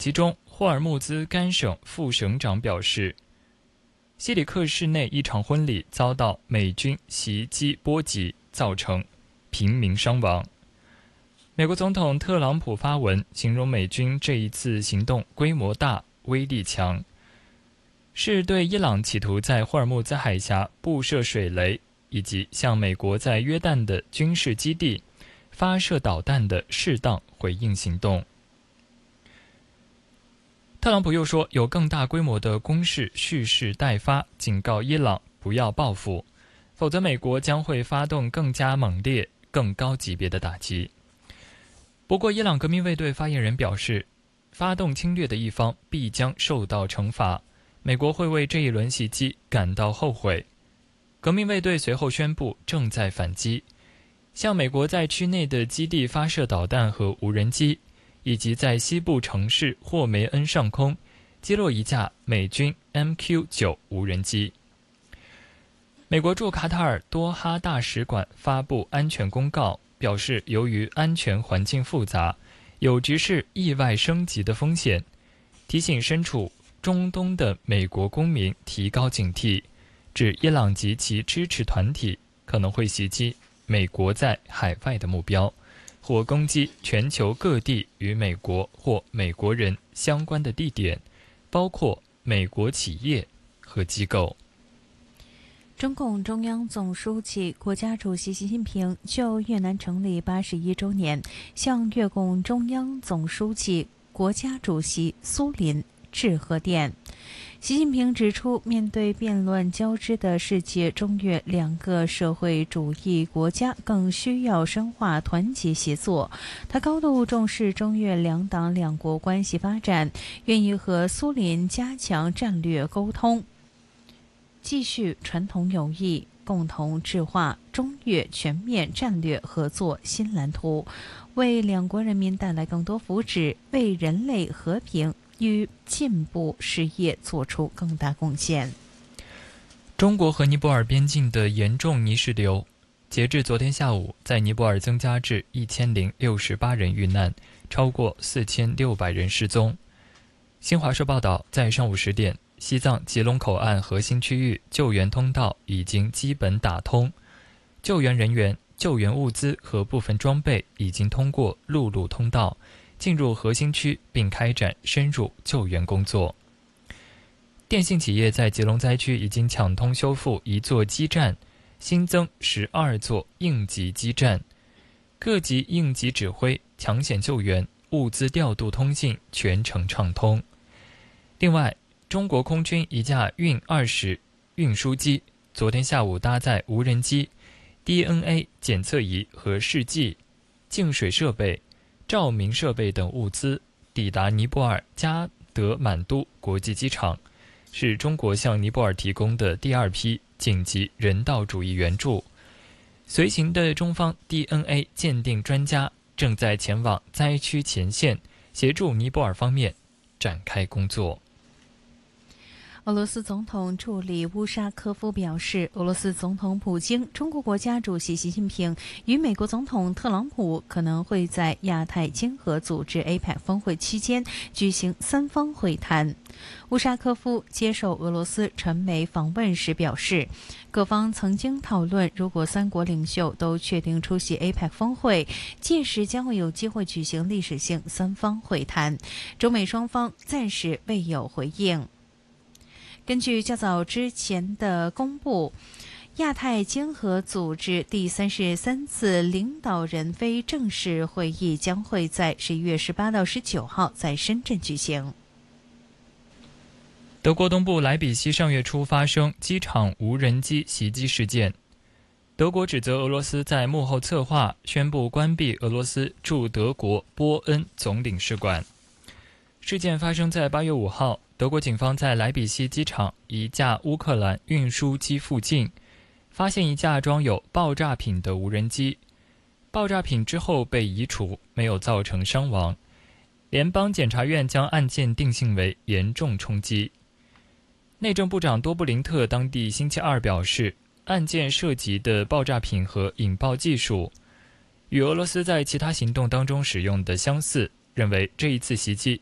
击中，霍尔木兹干省副省长表示，西里克市内一场婚礼遭到美军袭击波及，造成平民伤亡。美国总统特朗普发文形容美军这一次行动规模大、威力强，是对伊朗企图在霍尔木兹海峡布设水雷以及向美国在约旦的军事基地发射导弹的适当回应行动。特朗普又说，有更大规模的攻势蓄势待发，警告伊朗不要报复，否则美国将会发动更加猛烈、更高级别的打击。不过，伊朗革命卫队发言人表示，发动侵略的一方必将受到惩罚，美国会为这一轮袭击感到后悔。革命卫队随后宣布正在反击，向美国在区内的基地发射导弹和无人机，以及在西部城市霍梅恩上空击落一架美军 MQ-9 无人机。美国驻卡塔尔多哈大使馆发布安全公告，表示由于安全环境复杂，有局势意外升级的风险，提醒身处中东的美国公民提高警惕，指伊朗及其支持团体可能会袭击美国在海外的目标，或攻击全球各地与美国或美国人相关的地点，包括美国企业和机构。 中共中央总书记、国家主席习近平就越南成立81周年向越共中央总书记、国家主席苏林致贺电。习近平指出，面对变乱交织的世界，中越两个社会主义国家更需要深化团结协作。他高度重视中越两党两国关系发展，愿意和苏林加强战略沟通，继续传统友谊，共同制划中越全面战略合作新蓝图，为两国人民带来更多福祉，为人类和平与进步事业做出更大贡献。 中国和尼泊尔边境的严重泥石流，截至昨天下午，在尼泊尔增加至1068人遇难，超过4600人失踪。新华社报道，在上午10点，西藏吉隆口岸核心区域救援通道已经基本打通，救援人员、救援物资和部分装备已经通过陆路通道进入核心区，并开展深入救援工作。电信企业在吉隆灾区已经抢通修复1座基站，新增12座应急基站，各级应急指挥、抢险救援、物资调度、通信全程畅通。另外，中国空军一架运20运输机昨天下午搭载无人机、DNA 检测仪和试剂、净水设备、照明设备等物资抵达尼泊尔加德满都国际机场，是中国向尼泊尔提供的第2批紧急人道主义援助。随行的中方 DNA 鉴定专家正在前往灾区前线，协助尼泊尔方面展开工作。 俄罗斯总统助理乌沙科夫表示，俄罗斯总统普京、中国国家主席习近平与美国总统特朗普可能会在亚太经合组织 APEC 峰会期间举行3方会谈。乌沙科夫接受俄罗斯传媒访问时表示，各方曾经讨论，如果3国领袖都确定出席 APEC 峰会，届时将会有机会举行历史性3方会谈。中美双方暂时未有回应。根据较早之前的公布，亚太经合组织第33次领导人非正式会议将会在11月18到19号在深圳举行。 德国东部莱比锡上月初发生机场无人机袭击事件，德国指责俄罗斯在幕后策划，宣布关闭俄罗斯驻德国波恩总领事馆。事件发生在8月5号，德国警方在莱比锡机场一架乌克兰运输机附近发现一架装有爆炸品的无人机，爆炸品之后被移除，没有造成伤亡。联邦检察院将案件定性为严重冲击。内政部长多布林特当地星期二表示，案件涉及的爆炸品和引爆技术与俄罗斯在其他行动当中使用的相似，认为这一次袭击